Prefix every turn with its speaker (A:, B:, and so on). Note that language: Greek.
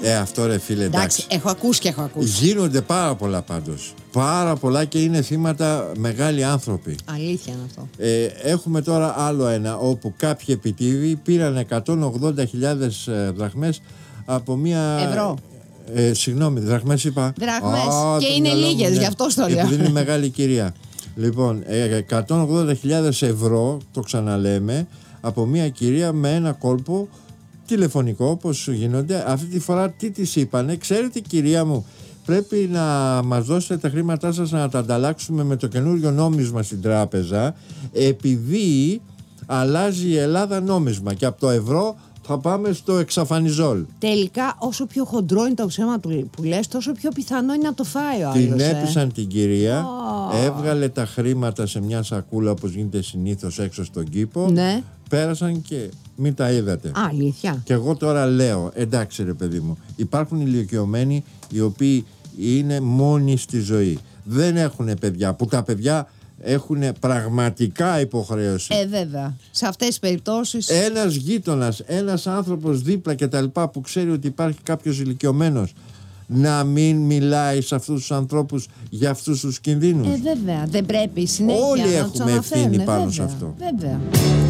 A: Αυτό ρε φίλε, εντάξει.
B: Έχω ακούσει και έχω ακούσει.
A: Γίνονται πάρα πολλά πάντως. Πάρα πολλά και είναι θύματα μεγάλοι άνθρωποι.
B: Αλήθεια είναι αυτό.
A: Έχουμε τώρα άλλο ένα όπου κάποιοι επιτίδιοι πήραν 180.000 δραχμές από μια...
B: Ευρώ.
A: Συγγνώμη, δραχμές είπα.
B: Δραχμές. Και είναι λίγες, γι' αυτό στο λέω.
A: Επειδή είναι μεγάλη κυρία. Λοιπόν, 180.000 ευρώ, το ξαναλέμε, από μια κυρία με ένα κόλπο τηλεφωνικό, όπως γίνονται. Αυτή τη φορά τι της είπανε? Ξέρετε, κυρία μου, πρέπει να μας δώσετε τα χρήματά σας να τα ανταλλάξουμε με το καινούριο νόμισμα στην τράπεζα, επειδή αλλάζει η Ελλάδα νόμισμα και από το ευρώ θα πάμε στο εξαφανιζόλ.
B: Τελικά, όσο πιο χοντρό είναι το ψέμα που λες, τόσο πιο πιθανό είναι να το φάει ο άλλος.
A: Την έπεισαν την κυρία, έβγαλε τα χρήματα σε μια σακούλα όπως γίνεται συνήθως έξω στον κήπο.
B: Ναι.
A: Πέρασαν και μην τα είδατε.
B: Αλήθεια.
A: Και εγώ τώρα λέω, εντάξει ρε παιδί μου, υπάρχουν ηλικιωμένοι οι οποίοι είναι μόνοι στη ζωή. Δεν έχουν παιδιά, που τα παιδιά έχουν πραγματικά υποχρέωση.
B: Βέβαια. Σε αυτές τις περιπτώσεις.
A: Ένας γείτονας, ένας άνθρωπος δίπλα και τα λοιπά που ξέρει ότι υπάρχει κάποιος ηλικιωμένος, να μην μιλάει σε αυτούς τους ανθρώπους για αυτούς τους κινδύνους.
B: Βέβαια. Δεν πρέπει συνέχεια
A: όλοι
B: να
A: έχουμε ευθύνη πάνω σε αυτό.
B: Βέβαια.